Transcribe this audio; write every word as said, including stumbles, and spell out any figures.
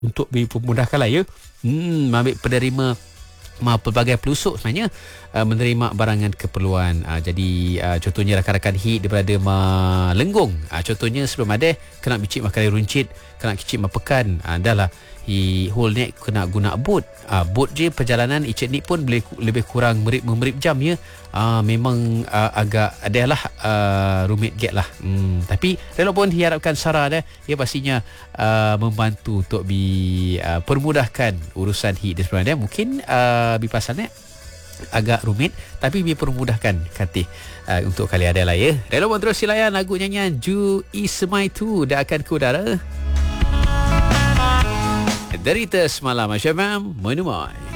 untuk dipermudahkan lah ya. Hmm, ambil penerima ma pelbagai pelusuk sebenarnya uh, menerima barangan keperluan. Uh, jadi uh, contohnya rakan-rakan hit daripada Melenggung. Uh, contohnya sebelum ada kena bicik makan air runcit, kena kicik mapekan. Uh, dah lah hi whole neck kena guna bot. Uh, bot je perjalanan icet ni pun boleh lebih kurang merip merip jam ya. Uh, memang uh, agak adalah uh, rumit get lah. Hmm, tapi walaupun diharapkan Sarah dah ia pastinya uh, membantu untuk bi uh, permudahkan urusan hit dan sebagainya. Mungkin uh, bi pasalnya agak rumit tapi bi permudahkan katih uh, untuk kali ada lah ya. Walaupun terus silayan lagu nyanyian Ju Ismai tu dah akan ke udara. Derita semalam Asyamam Menumai.